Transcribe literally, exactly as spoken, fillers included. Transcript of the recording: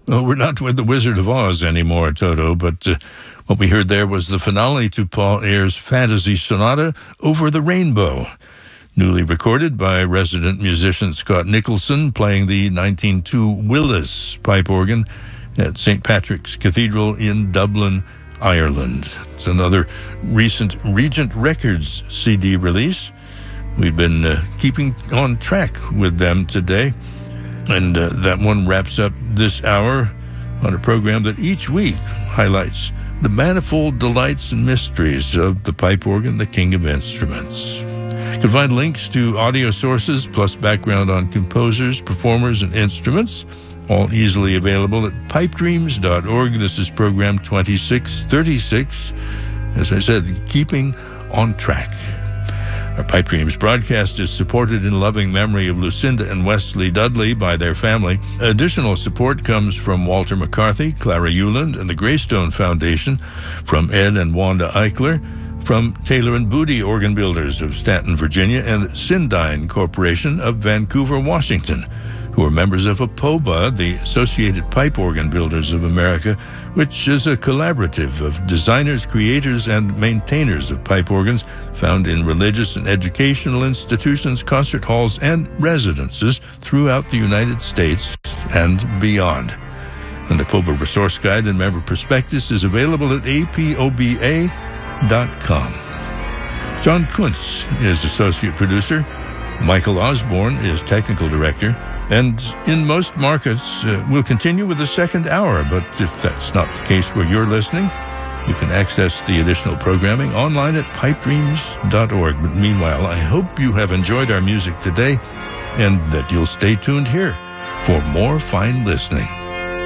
Well, we're not with the Wizard of Oz anymore, Toto, but uh, what we heard there was the finale to Paul Ayre's Fantasy Sonata, Over the Rainbow, newly recorded by resident musician Scott Nicholson, playing the nineteen oh two Willis pipe organ at Saint Patrick's Cathedral in Dublin, Ireland. It's another recent Regent Records C D release. We've been uh, keeping on track with them today, and uh, that one wraps up this hour on a program that each week highlights the manifold delights and mysteries of the pipe organ, the king of instruments. You can find links to audio sources plus background on composers, performers, and instruments, all easily available at pipe dreams dot org. This is program twenty-six thirty-six. As I said, keeping on track. Our Pipe Dreams broadcast is supported in loving memory of Lucinda and Wesley Dudley by their family. Additional support comes from Walter McCarthy, Clara Euland, and the Greystone Foundation, from Ed and Wanda Eichler, from Taylor and Booty Organ Builders of Stanton, Virginia, and Syndine Corporation of Vancouver, Washington, who are members of APOBA, the Associated Pipe Organ Builders of America, which is a collaborative of designers, creators, and maintainers of pipe organs found in religious and educational institutions, concert halls, and residences throughout the United States and beyond. An APOBA resource guide and member prospectus is available at A P O B A dot com. John Kuntz is associate producer. Michael Osborne is technical director. And in most markets, uh, we'll continue with the second hour, but if that's not the case where you're listening, you can access the additional programming online at pipe dreams dot org. But meanwhile, I hope you have enjoyed our music today and that you'll stay tuned here for more fine listening.